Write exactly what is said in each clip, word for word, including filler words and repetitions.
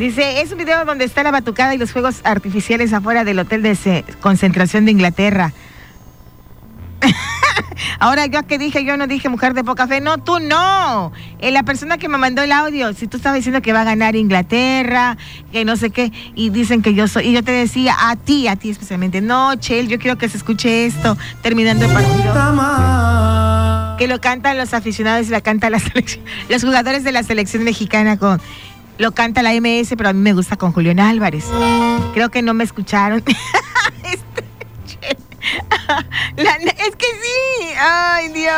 Dice, es un video donde está la batucada y los fuegos artificiales afuera del hotel de se- concentración de Inglaterra. Ahora yo que dije, yo no dije mujer de poca fe, no, tú no. Eh, la persona que me mandó el audio, si tú estabas diciendo que va a ganar Inglaterra, que no sé qué, y dicen que yo soy, y yo te decía a ti, a ti especialmente, no, Chel, yo quiero que se escuche esto, terminando el partido. Que lo cantan los aficionados y la canta la selección, los jugadores de la selección mexicana con, lo canta la M S, pero a mí me gusta con Julián Álvarez. Creo que no me escucharon. este, Chel. La, es que sí, ay Dios.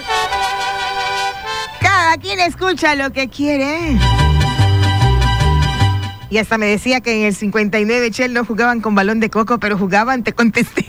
Cada quien escucha lo que quiere. Y hasta me decía que en el cincuenta y nueve, Chel, no jugaban con balón de coco, pero jugaban, te contesté.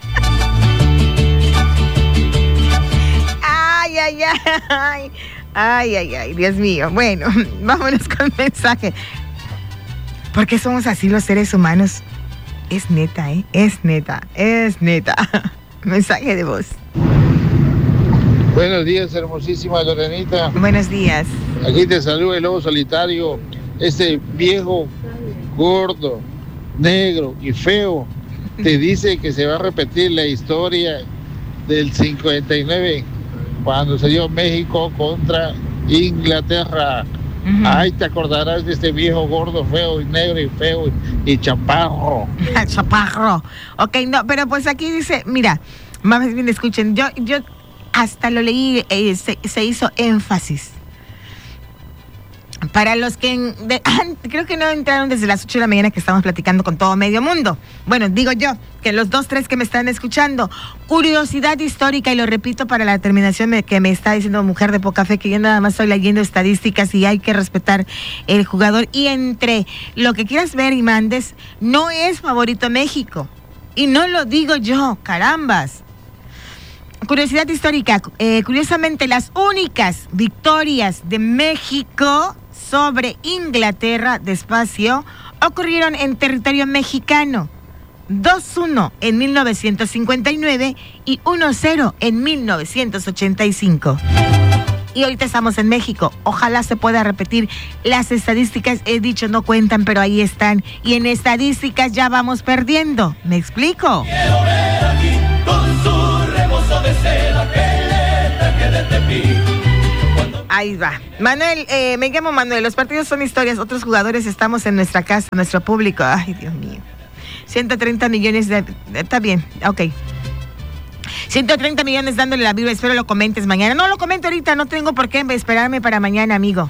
Ay, ay, ay. Ay, ay, ay, Dios mío. Bueno, vámonos con mensaje. ¿Por qué somos así los seres humanos? Es neta, ¿eh? Es neta, es neta. Mensaje de voz. Buenos días, hermosísima Lorenita. Buenos días. Aquí te saluda el lobo solitario. Este viejo, gordo, negro y feo te dice que se va a repetir la historia del cincuenta y nueve cuando se dio México contra Inglaterra. Uh-huh. Ay, te acordarás de este viejo gordo, feo y negro y feo y, y chaparro. Chaparro. Ok, no, pero pues aquí dice, mira, más bien escuchen, yo, yo hasta lo leí, eh, se, se hizo énfasis. Para los que en, de, creo que no entraron desde las ocho de la mañana que estamos platicando con todo medio mundo. Bueno, digo yo, que los dos, tres que me están escuchando, curiosidad histórica, y lo repito para la terminación de que me está diciendo mujer de poca fe, que yo nada más estoy leyendo estadísticas y hay que respetar el jugador. Y entre lo que quieras ver y mandes, no es favorito México. Y no lo digo yo, carambas. Curiosidad histórica, eh, curiosamente las únicas victorias de México sobre Inglaterra, despacio, ocurrieron en territorio mexicano. dos uno en mil novecientos cincuenta y nueve y uno cero en mil novecientos ochenta y cinco. Y ahorita estamos en México. Ojalá se pueda repetir. Las estadísticas, he dicho, no cuentan, pero ahí están. Y en estadísticas ya vamos perdiendo. ¿Me explico? Quiero ver aquí con su rebozo de seda que le traje de Tepic. Cuando... Ahí va. Manuel, eh, me llamo Manuel. Los partidos son historias. Otros jugadores estamos en nuestra casa, nuestro público. Ay, Dios mío. ciento treinta millones de... Está bien, ok. ciento treinta millones dándole la Biblia. Espero lo comentes mañana. No lo comento ahorita, no tengo por qué esperarme para mañana, amigo.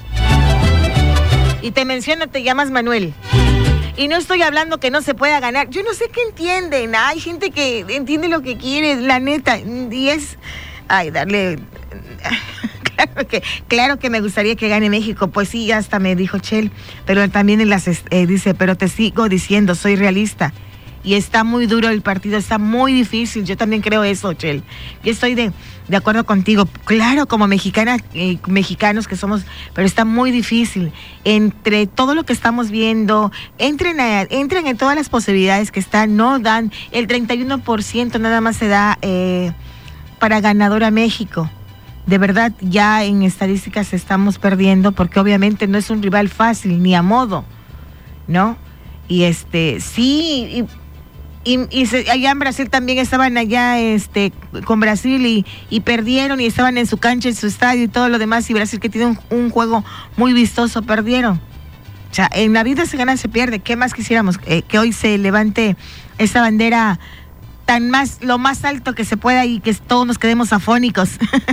Y te menciono, te llamas Manuel. Y no estoy hablando que no se pueda ganar. Yo no sé qué entienden. Hay gente que entiende lo que quiere, la neta. Y es... Ay, darle... Claro que, claro que me gustaría que gane México. Pues sí, hasta me dijo Chel. Pero también en las, eh, dice, pero te sigo diciendo, soy realista. Y está muy duro el partido, está muy difícil. Yo también creo eso, Chel. Yo estoy de, de acuerdo contigo. Claro, como mexicana, eh, mexicanos que somos, pero está muy difícil. Entre todo lo que estamos viendo, entren, a, entren en todas las posibilidades que están, no dan. El treinta y uno por ciento nada más se da eh, para ganador a México. De verdad, ya en estadísticas estamos perdiendo porque obviamente no es un rival fácil, ni a modo, ¿no? Y este, sí... Y, Y, y se, allá en Brasil también estaban allá este, con Brasil y, y perdieron y estaban en su cancha, en su estadio y todo lo demás. Y Brasil, que tiene un, un juego muy vistoso, perdieron. O sea, en la vida se gana, se pierde. ¿Qué más quisiéramos? Eh, que hoy se levante esa bandera tan más, lo más alto que se pueda y que todos nos quedemos afónicos.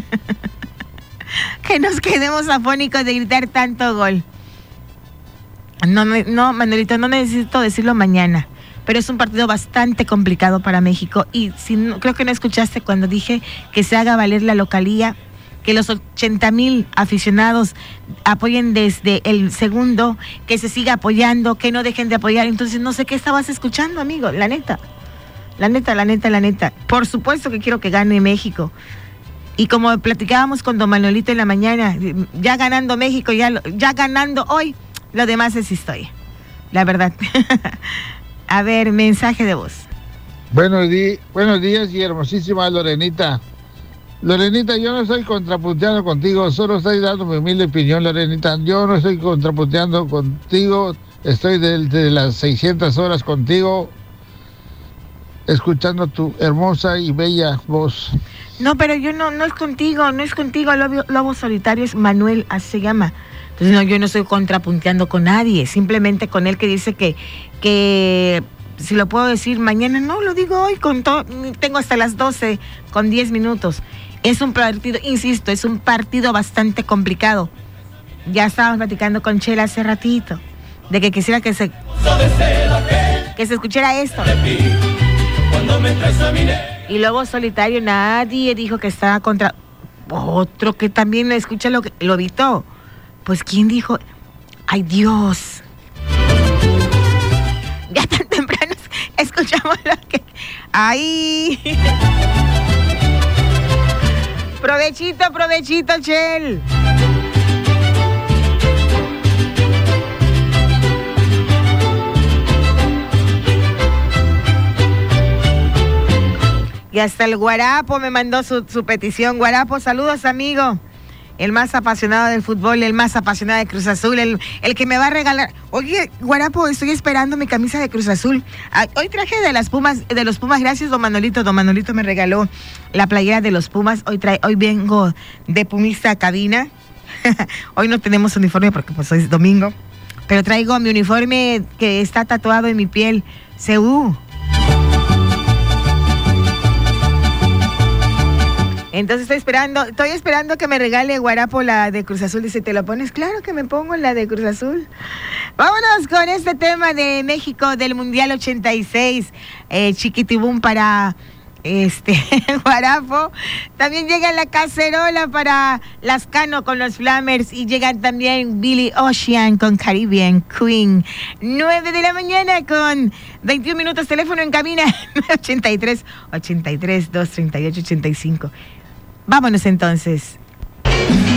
Que nos quedemos afónicos de gritar tanto gol. No, no, Manuelito, no necesito decirlo mañana. Pero es un partido bastante complicado para México. Y si no, creo que no escuchaste cuando dije que se haga valer la localía, que los ochenta mil aficionados apoyen desde el segundo, que se siga apoyando, que no dejen de apoyar. Entonces no sé qué estabas escuchando, amigo, la neta. La neta, la neta, la neta. Por supuesto que quiero que gane México. Y como platicábamos con don Manuelito en la mañana, ya ganando México, ya, ya ganando hoy, lo demás es historia. La verdad. A ver, mensaje de voz. Buenos, di- buenos días y hermosísima Lorenita. Lorenita, yo no estoy contrapunteando contigo, solo estoy dando mi humilde opinión, Lorenita. Yo no estoy contrapunteando contigo Estoy de, de las seiscientas horas contigo, escuchando tu hermosa y bella voz. No, pero yo no, no es contigo, no es contigo, Lobo, Lobo Solitario es Manuel, así se llama. Entonces no, yo no estoy contrapunteando con nadie, simplemente con él que dice que, que si lo puedo decir mañana, no, lo digo hoy, con todo, tengo hasta las doce con diez minutos. Es un partido, insisto, es un partido bastante complicado. Ya estábamos platicando con Chela hace ratito, de que quisiera que se, que se escuchara esto. Y Lobo Solitario, nadie dijo que estaba contra otro que también le escucha lo que lo evitó. Pues ¿quién dijo? ¡Ay, Dios! Ya tan temprano escuchamos lo que... ¡Ay! Provechito, provechito, Chel. Y hasta el Guarapo me mandó su, su petición. Guarapo, saludos, amigo. El más apasionado del fútbol, el más apasionado de Cruz Azul, el, el que me va a regalar. Oye, Guarapo, estoy esperando mi camisa de Cruz Azul. Ah, hoy traje de las Pumas, de los Pumas, gracias, don Manolito. Don Manolito me regaló la playera de los Pumas. Hoy trae, hoy vengo de Pumista a cabina. Hoy no tenemos uniforme porque pues hoy es domingo. Pero traigo mi uniforme que está tatuado en mi piel. C U. Entonces estoy esperando, estoy esperando que me regale Guarapo la de Cruz Azul. Dice, ¿te lo pones? Claro que me pongo la de Cruz Azul. Vámonos con este tema de México del Mundial ochenta y seis. Eh, chiquitibum para este Guarapo. También llega la cacerola para Lascano con los Flamers. Y llegan también Billy Ocean con Caribbean Queen. nueve de la mañana con veintiún minutos. Teléfono en cabina ochenta y tres, ochenta y tres, doscientos treinta y ocho, ochenta y cinco. Vámonos entonces.